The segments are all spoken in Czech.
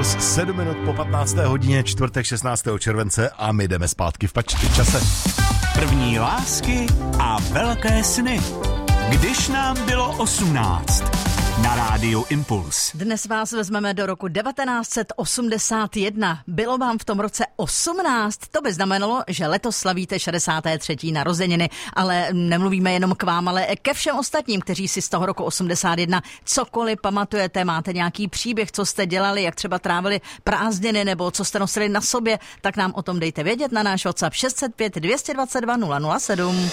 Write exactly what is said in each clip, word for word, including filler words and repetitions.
Impuls, sedm minut po patnácté hodině, čtvrtek šestnáctého července a my jdeme zpátky v pačky čase. První lásky a velké sny. Když nám bylo osmnáct. Na rádiu Impuls. Dnes vás vezmeme do roku devatenáct set osmdesát jedna. Bylo vám v tom roce osmnáct? To by znamenalo, že letos slavíte šedesáté třetí narozeniny. Ale nemluvíme jenom k vám, ale ke všem ostatním, kteří si z toho roku osmdesát jedna cokoliv pamatujete. Máte nějaký příběh, co jste dělali, jak třeba trávili prázdniny nebo co jste nosili na sobě, tak nám o tom dejte vědět na náš WhatsApp šest set pět dvě dvacet dva nula nula sedm.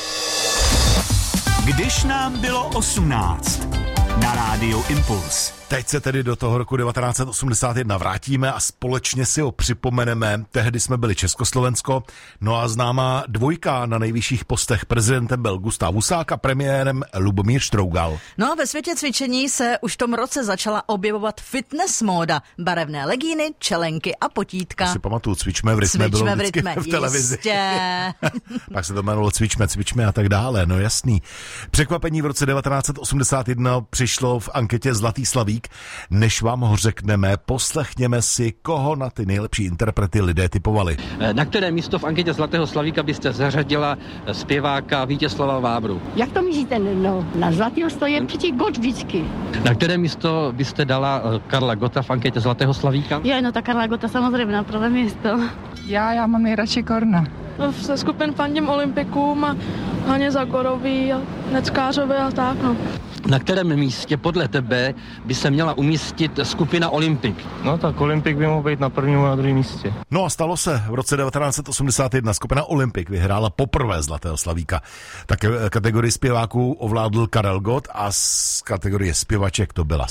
Když nám bylo osmnáct. Na rádiu Impuls. Teď se tedy do toho roku devatenáct set osmdesát jedna vrátíme a společně si ho připomeneme. Tehdy jsme byli Československo, no a známá dvojka na nejvyšších postech. Prezidentem byl Gustáv Husák a premiérem Lubomír Štrougal. No a ve světě cvičení se už v tom roce začala objevovat fitness móda. Barevné legíny, čelenky a potítka. To si pamatuju, cvičme v rytme, cvičme bylo v, vždycky rytme, v televizi. Jistě. Pak se to jmenovalo cvičme, cvičme a tak dále, no jasný. Překvapení v roce devatenáct set osmdesát jedna přišlo v anketě Zlatý slavík. Než vám ho řekneme, poslechněme si, koho na ty nejlepší interprety lidé typovali. Na které místo v anketě Zlatého slavíka byste zařadila zpěváka Vítězslava Vábru? Jak to myslíte? No, na Zlatého stojí přeci Gott vždycky. Na které místo byste dala Karla Gotta v anketě Zlatého slavíka? Jo, no ta Karla Gotta samozřejmě na prvé místo. Já, já mám nejradši Korna. Ze skupin fandím Olympikům a Haně Zagorový a Neckářové a tak, no. Na kterém místě podle tebe by se měla umístit skupina Olympik? No tak Olympik by mohl být na prvním a na druhém místě. No a stalo se. V roce devatenáct set osmdesát jedna skupina Olympik vyhrála poprvé Zlatého slavíka. Tak kategorii zpěváků ovládl Karel Gott a z kategorie zpěvaček to byla